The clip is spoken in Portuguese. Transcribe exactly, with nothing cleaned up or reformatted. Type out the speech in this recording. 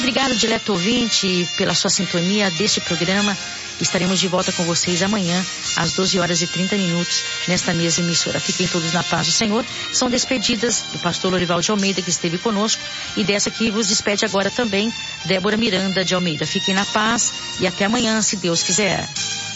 Obrigado, dileto ouvinte, pela sua sintonia deste programa. Estaremos de volta com vocês amanhã, às doze horas e trinta minutos, nesta mesma emissora. Fiquem todos na paz do Senhor. São despedidas do pastor Lorival de Almeida, que esteve conosco, e dessa que vos despede agora também, Débora Miranda de Almeida. Fiquem na paz e até amanhã, se Deus quiser.